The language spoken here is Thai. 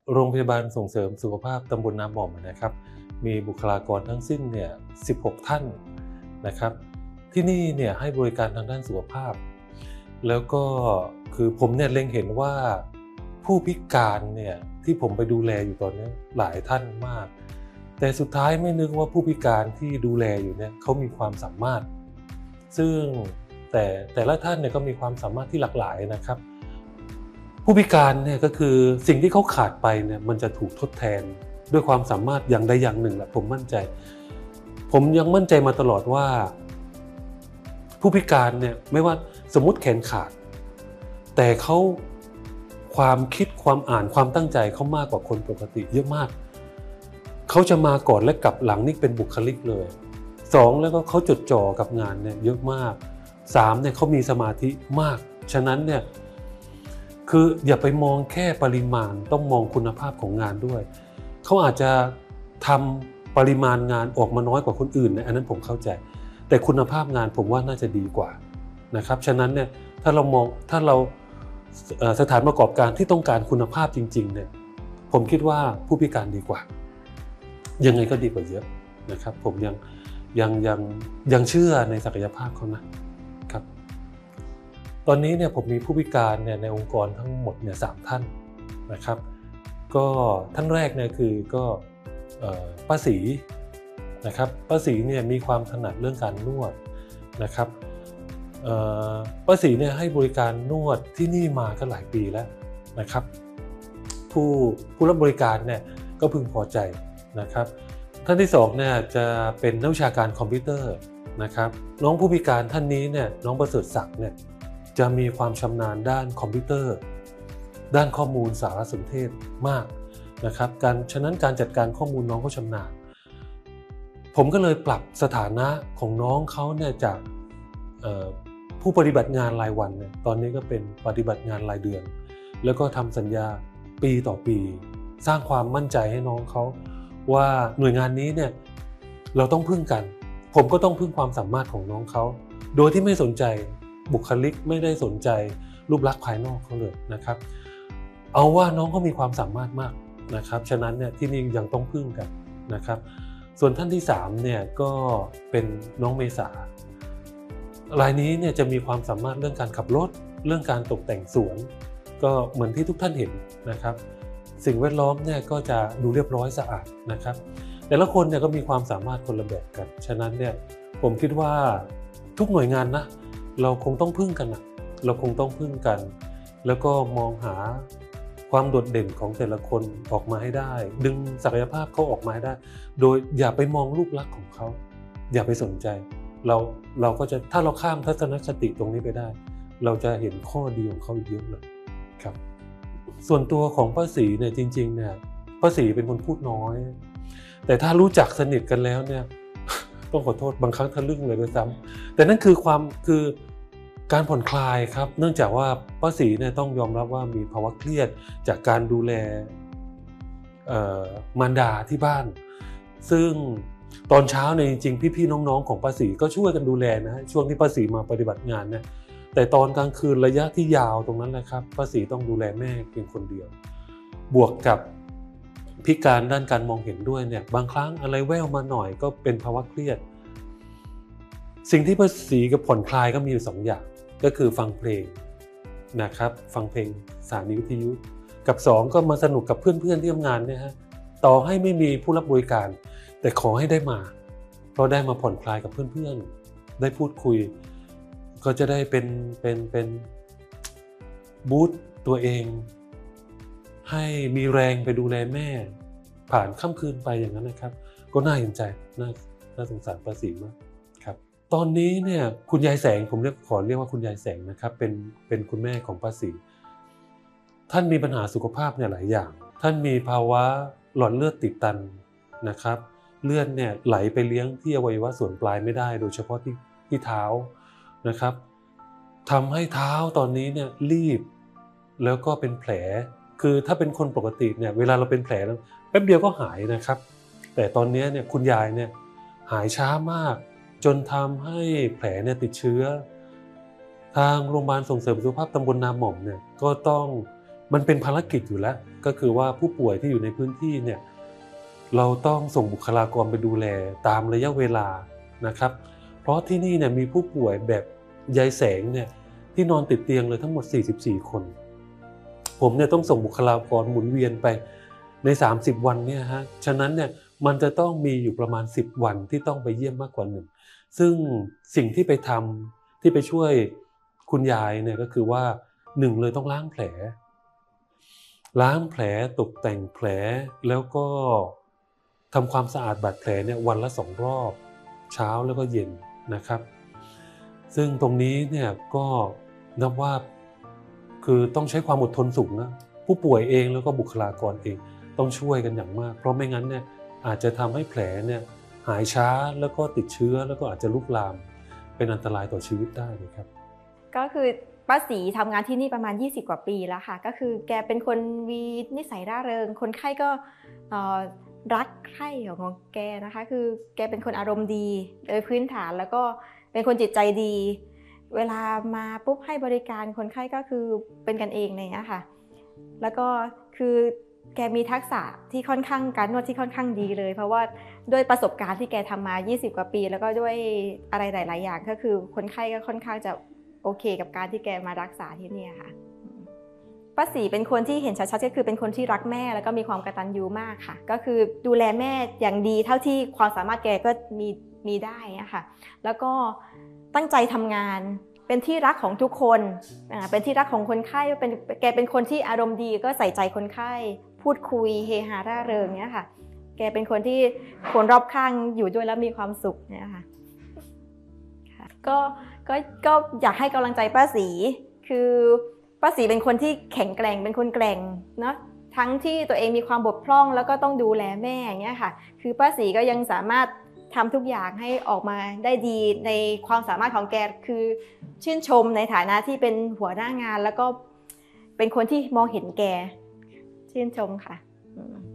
โรงพยาบาลส่งเสริมสุขภาพตำบลนาหม่อมนะครับมีบุคลากรทั้งสิ้นเนี่ย16ท่านนะครับที่นี่เนี่ยให้บริการทางด้านสุขภาพแล้วก็คือผมเนี่ยเล็งเห็นว่าผู้พิการเนี่ยที่ผมไปดูแลอยู่ตอนนี้หลายท่านมากแต่สุดท้ายไม่นึกว่าผู้พิการที่ดูแลอยู่เนี่ยเขามีความสามารถซึ่งแต่ละท่านเนี่ยก็มีความสามารถที่หลากหลายนะครับผู้พิการเนี่ยก็คือสิ่งที่เขาขาดไปเนี่ยมันจะถูกทดแทนด้วยความสามารถอย่างใดอย่างหนึ่งแหละผมมั่นใจผมยังมั่นใจมาตลอดว่าผู้พิการเนี่ยไม่ว่าสมมุติแขนขาดแต่เขาความคิดความอ่านความตั้งใจเขามากกว่าคนปกติเยอะมากเขาจะมาก่อนและกลับหลังนี่เป็นบุคลิกเลย2แล้วก็เขาจดจ่อกับงานเนี่ยเยอะมาก3เนี่ยเขามีสมาธิมากฉะนั้นเนี่ยคืออย่าไปมองแค่ปริมาณต้องมองคุณภาพของงานด้วยเขาอาจจะทำปริมาณงานออกมาน้อยกว่าคนอื่นนะอันนั้นผมเข้าใจแต่คุณภาพงานผมว่าน่าจะดีกว่านะครับฉะนั้นเนี่ยถ้าเราสถานประกอบการที่ต้องการคุณภาพจริงๆเนี่ยผมคิดว่าผู้พิการดีกว่ายังไงก็ดีกว่าเยอะนะครับผมยังเชื่อในศักยภาพเขานะครับตอนนี้เนี่ยผมมีผู้พิการเนี่ยในองค์กรทั้งหมดเนี่ย3ท่านนะครับก็ท่านแรกเนี่ยคือก็ป้าศรีนะครับป้าศรีเนี่ยมีความถนัดเรื่องการนวดนะครับป้าศรีเนี่ยให้บริการนวดที่นี่มาก็หลายปีแล้วนะครับผู้รับบริการเนี่ยก็พึงพอใจนะครับท่านที่2เนี่ยจะเป็นนักวิชาการคอมพิวเตอร์นะครับน้องผู้พิการท่านนี้เนี่ยน้องประเสริฐศักดิ์เนี่ยจะมีความชำนาญด้านคอมพิวเตอร์ด้านข้อมูลสารสนเทศมากนะครับฉะนั้นการจัดการข้อมูลน้องเขาชำนาญผมก็เลยปรับสถานะของน้องเขาเนี่ยจากผู้ปฏิบัติงานรายวันเนี่ยตอนนี้ก็เป็นปฏิบัติงานรายเดือนแล้วก็ทำสัญญาปีต่อปีสร้างความมั่นใจให้น้องเขาว่าหน่วยงานนี้เนี่ยเราต้องพึ่งกันผมก็ต้องพึ่งความสามารถของน้องเขาโดยที่ไม่สนใจบุคลิกไม่ได้สนใจรูปลักษณ์ภายนอกเขาเลยนะครับเอาว่าน้องเขามีความสามารถมากนะครับฉะนั้นเนี่ยที่นี่ยังต้องพึ่งกันนะครับส่วนท่านที่3เนี่ยก็เป็นน้องเมษารายนี้เนี่ยจะมีความสามารถเรื่องการขับรถเรื่องการตกแต่งสวนก็เหมือนที่ทุกท่านเห็นนะครับสิ่งแวดล้อมเนี่ยก็จะดูเรียบร้อยสะอาดนะครับแต่ละคนเนี่ยก็มีความสามารถคนละแบบกันฉะนั้นเนี่ยผมคิดว่าทุกหน่วยงานนะเราคงต้องพึ่งกันนะเราคงต้องพึ่งกันแล้วก็มองหาความโดดเด่นของแต่ละคนออกมาให้ได้ดึงศักยภาพเขาออกมาให้ได้โดยอย่าไปมองรูปลักษณ์ของเขาอย่าไปสนใจเราก็จะถ้าเราข้ามทัศนคติตรงนี้ไปได้เราจะเห็นข้อดีของเขาอีกเยอะเลยครับส่วนตัวของป้าศรีเนี่ยจริงๆเนี่ยป้าศรีเป็นคนพูดน้อยแต่ถ้ารู้จักสนิทกันแล้วเนี่ย ต้องขอโทษบางครั้งทะลึ่งเลยด้วยซ้ำแต่นั่นคือการผ่อนคลายครับเนื่องจากว่าป้าศรีเนี่ยต้องยอมรับว่ามีภาวะเครียดจากการดูแลมารดาที่บ้านซึ่งตอนเช้าเนี่ยจริงๆพี่ๆน้องๆของป้าศรีก็ช่วยกันดูแลนะช่วงที่ป้าศรีมาปฏิบัติงานเนี่ยแต่ตอนกลางคืนระยะที่ยาวตรงนั้นแหละครับป้าศรีต้องดูแลแม่เพียงคนเดียวบวกกับพิการด้านการมองเห็นด้วยเนี่ยบางครั้งอะไรแว่วมาหน่อยก็เป็นภาวะเครียดสิ่งที่ป้าศรีกับผ่อนคลายก็มีอยู่2อย่างก็คือฟังเพลงนะครับฟังเพลงสถานีวิทยุกับ2ก็มาสนุกกับเพื่อนๆที่ทำงานเนี่ยฮะต่อให้ไม่มีผู้รับบริการแต่ขอให้ได้มาเพราะได้มาผ่อนคลายกับเพื่อนๆได้พูดคุยก็จะได้เป็นบูสต์ตัวเองให้มีแรงไปดูแลแม่ผ่านค่ำคืนไปอย่างนั้นนะครับก็น่าเห็นใจน่าสงสารป้าศรีมากครับตอนนี้เนี่ยคุณยายแสงผมขอเรียกว่าคุณยายแสงนะครับเป็นคุณแม่ของป้าศรีท่านมีปัญหาสุขภาพเนี่ยหลายอย่างท่านมีภาวะหลอดเลือดติดตันนะครับเลือดเนี่ยไหลไปเลี้ยงที่อวัยวะส่วนปลายไม่ได้โดยเฉพาะที่เท้านะครับทำให้เท้าตอนนี้เนี่ยรีบแล้วก็เป็นแผลคือถ้าเป็นคนปกติเนี่ยเวลาเราเป็นแผลแป๊บเดียวก็หายนะครับแต่ตอนนี้เนี่ยคุณยายเนี่ยหายช้ามากจนทำให้แผลเนี่ยติดเชื้อทางโรงพยาบาลส่งเสริมสุขภาพตำบลนาหม่อมเนี่ยก็ต้องมันเป็นภารกิจอยู่แล้วก็คือว่าผู้ป่วยที่อยู่ในพื้นที่เนี่ยเราต้องส่งบุคลากรไปดูแลตามระยะเวลานะครับเพราะที่นี่เนี่ยมีผู้ป่วยแบบยายแสงเนี่ยที่นอนติดเตียงเลยทั้งหมด44คนผมเนี่ยต้องส่งบุคลากรหมุนเวียนไปใน30วันเนี่ยฮะฉะนั้นเนี่ยมันจะต้องมีอยู่ประมาณ10วันที่ต้องไปเยี่ยมมากกว่า1ซึ่งสิ่งที่ไปทำที่ไปช่วยคุณยายเนี่ยก็คือว่า1เลยต้องล้างแผลตกแต่งแผลแล้วก็ทำความสะอาดบาดแผลเนี่ยวันละ2รอบเช้าแล้วก็เย็นนะครับซึ่งตรงนี้เนี่ยก็นับว่าคือต้องใช้ความอดทนสูงนะผู้ป่วยเองแล้วก็บุคลากรเองต้องช่วยกันอย่างมากเพราะไม่งั้นเนี่ยอาจจะทำให้แผลเนี่ยหายช้าแล้วก็ติดเชื้อแล้วก็อาจจะลุกลามเป็นอันตรายต่อชีวิตได้เลยครับก็คือป้าศรีทำงานที่นี่ประมาณ20กว่าปีแล้วค่ะก็คือแกเป็นคนมีนิสัยร่าเริงคนไข้ก็รักใคร่ของแกนะคะคือแกเป็นคนอารมณ์ดีโดยพื้นฐานแล้วก็เป็นคนจิตใจดีเวลามาปุ๊บให้บริการคนไข้ก็คือเป็นกันเองอะไรอย่างเงี้ยค่ะแล้วก็คือแกมีทักษะที่ค่อนข้างการนวดที่ค่อนข้างดีเลยเพราะว่าด้วยประสบการณ์ที่แกทำมา20กว่าปีแล้วก็ด้วยอะไรหลายๆอย่างก็คือคนไข้ก็ค่อนข้างจะโอเคกับการที่แกมารักษาที่นี่ค่ะป้าศรีเป็นคนที่เห็นชัดๆก็คือเป็นคนที่รักแม่แล้วก็มีความกตัญญูมากค่ะก็คือดูแลแม่อย่างดีเท่าที่ความสามารถแกก็มีได้ค่ะแล้วก็ตั้งใจทำงานเป็นที่รักของทุกคนเป็นที่รักของคนไข้แกเป็นคนที่อารมณ์ดีก็ใส่ใจคนไข้พูดคุยเฮฮาร่าเริงเนี้ยค่ะแกเป็นคนที่คนรอบข้างอยู่ด้วยแล้วมีความสุขเนี่ยค่ะก็อยากให้กำลังใจป้าศรีคือป้าศรีเป็นคนที่แข็งแกร่งเป็นคนแกร่งเนาะทั้งที่ตัวเองมีความบกพร่องแล้วก็ต้องดูแลแม่อย่างเงี้ยค่ะคือป้าศรีก็ยังสามารถทำทุกอย่างให้ออกมาได้ดีในความสามารถของแกคือชื่นชมในฐานะที่เป็นหัวหน้างานแล้วก็เป็นคนที่มองเห็นแกชื่นชมค่ะ